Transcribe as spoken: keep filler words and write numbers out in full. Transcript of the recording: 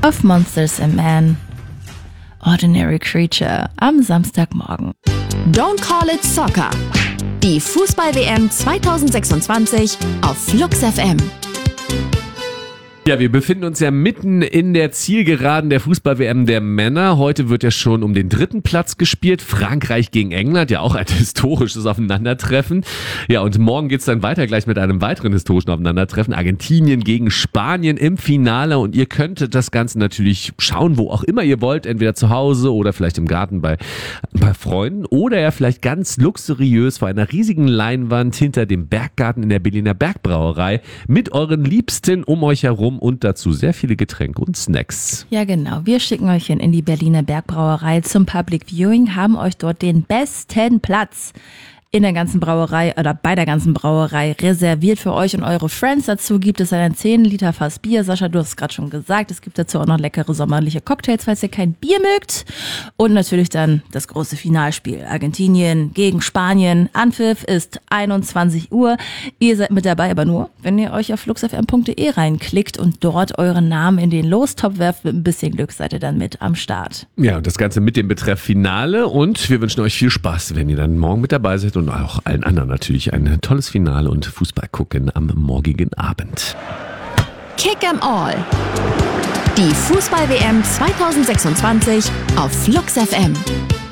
Of Monsters and Men. Ordinary Creature am Samstagmorgen. Don't Call It Soccer. Die Fußball-W M zwanzig sechsundzwanzig auf Flux F M. Ja, wir befinden uns ja mitten in der Zielgeraden der Fußball-W M der Männer. Heute wird ja schon um den dritten Platz gespielt. Frankreich gegen England, ja auch ein historisches Aufeinandertreffen. Ja, und morgen geht's dann weiter gleich mit einem weiteren historischen Aufeinandertreffen. Argentinien gegen Spanien im Finale. Und ihr könntet das Ganze natürlich schauen, wo auch immer ihr wollt. Entweder zu Hause oder vielleicht im Garten bei, bei Freunden. Oder ja vielleicht ganz luxuriös vor einer riesigen Leinwand hinter dem Berggarten in der Berliner Bergbrauerei mit euren Liebsten um euch herum. Und dazu sehr viele Getränke und Snacks. Ja genau, wir schicken euch hin in die Berliner Bergbrauerei zum Public Viewing, haben euch dort den besten Platz in der ganzen Brauerei oder bei der ganzen Brauerei reserviert für euch und eure Friends. Dazu gibt es einen zehn Liter Fass Bier. Sascha, du hast es gerade schon gesagt. Es gibt dazu auch noch leckere sommerliche Cocktails, falls ihr kein Bier mögt. Und natürlich dann das große Finalspiel. Argentinien gegen Spanien. Anpfiff ist einundzwanzig Uhr. Ihr seid mit dabei, aber nur, wenn ihr euch auf fluxfm punkt de reinklickt und dort euren Namen in den Lostopf werft. Mit ein bisschen Glück seid ihr dann mit am Start. Ja, und das Ganze mit dem Betreff Finale. Und wir wünschen euch viel Spaß, wenn ihr dann morgen mit dabei seid. Und auch allen anderen natürlich ein tolles Finale und Fußball gucken am morgigen Abend. Kick 'em All. Die Fußball-W M zwanzig sechsundzwanzig auf Flux F M.